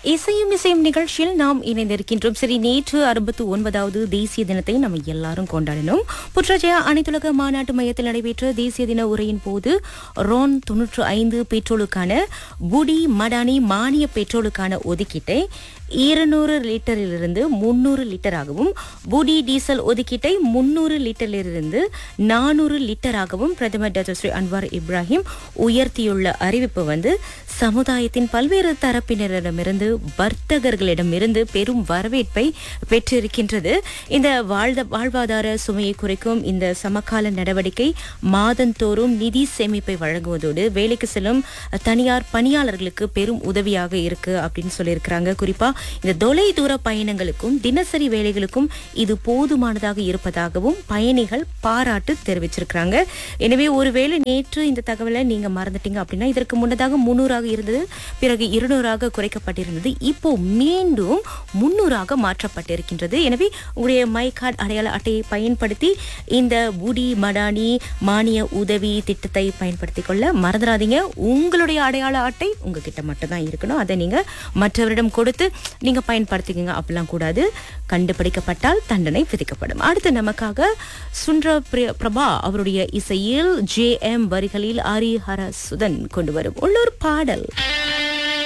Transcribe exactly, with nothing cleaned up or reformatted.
இசையும் இசையும் நிகழ்ச்சியில் நாம் இணைந்திருக்கின்றோம். சரி, நேற்று அறுபத்தி ஒன்பதாவது தேசிய தினத்தை நம்ம எல்லாரும் கொண்டாடினோம். புற்றஜயா அனைத்துலக மாநாட்டு மையத்தில் நடைபெற்ற தேசிய தின உரையின் போது ரோன் தொன்னூற்று ஐந்து பெட்ரோலுக்கான புடி மடானி மானிய பெட்ரோலுக்கான ஒதுக்கீட்டை இருநூறு லிட்டரிலிருந்து முன்னூறு லிட்டராகவும், புடி டீசல் ஒதுக்கீட்டை முன்னூறு லிட்டரிலிருந்து நானூறு லிட்டராகவும் பிரதமர் டாக்டர் ஸ்ரீ அன்வார் இப்ராஹிம் உயர்த்தியுள்ள அறிவிப்பு வந்து சமுதாயத்தின் பல்வேறு தரப்பினரிடமிருந்து, வர்த்தகர்களிடமிருந்து பெரும் வரவேற்பை பெற்றிருக்கின்றது. இந்த வாழ்த வாழ்வாதார சுமையை குறைக்கும் இந்த சமகால நடவடிக்கை மாதந்தோறும் நிதி சேமிப்பை வழங்குவதோடு வேலைக்கு செல்லும் தனியார் பணியாளர்களுக்கு பெரும் உதவியாக இருக்கு அப்படின்னு சொல்லியிருக்கிறாங்க. குறிப்பா இந்த தொலை தூர பயணங்களுக்கும் தினசரி வேலைகளுக்கும் இது போதுமானதாக இருப்பதாகவும் பயணிகள் பாராட்டு தெரிவிச்சிருக்கிறாங்க. எனவே ஒருவேளை நேற்று இந்த தகவலை நீங்க மறந்துட்டீங்க அப்படின்னா, இதற்கு முன்னதாக முன்னூறாக இருந்தது, பிறகு இருநூறாக குறைக்கப்பட்டிருந்தது, இப்போ மீண்டும் முன்னூறாக மாற்றப்பட்டிருக்கின்றது. எனவே உங்களுடைய மை கார்டு அடையாள அட்டையை பயன்படுத்தி இந்த புடி மடானி மானிய உதவி திட்டத்தை பயன்படுத்திக் கொள்ள மறந்துடாதீங்க. உங்களுடைய அடையாள அட்டை உங்ககிட்ட மட்டும்தான் இருக்கணும். அதை நீங்க மற்றவரிடம் கொடுத்து நீங்க பயன்படுத்திக்கங்க அப்படிலாம் கூடாது. கண்டுபிடிக்கப்பட்டால் தண்டனை விதிக்கப்படும். அடுத்து நமக்காக சுந்தர பிரபா அவருடைய இசையில் ஜே எம் வரிகளில் ஹரிஹர சுதன் கொண்டு வரும் உள்ளூர் பாடல்.